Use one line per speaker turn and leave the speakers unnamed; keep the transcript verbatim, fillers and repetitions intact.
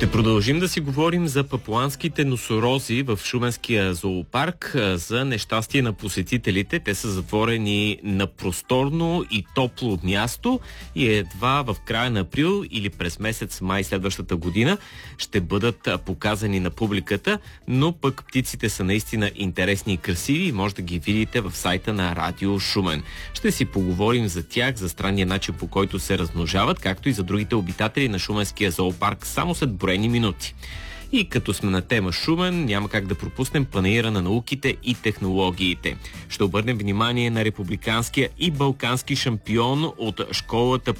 Ще продължим да си говорим за папуанските носорози в Шуменския зоопарк. За нещастие на посетителите, те са затворени на просторно и топло място и едва в края на април или през месец май следващата година ще бъдат показани на публиката, но пък птиците са наистина интересни и красиви и може да ги видите в сайта на Радио Шумен. Ще си поговорим за тях, за странния начин, по който се размножават, както и за другите обитатели на Шуменския зоопарк само след броени минути. И като сме на тема Шумен, няма как да пропуснем панаира на науките и технологиите. Ще обърнем внимание на републиканския и балкански шампион от школата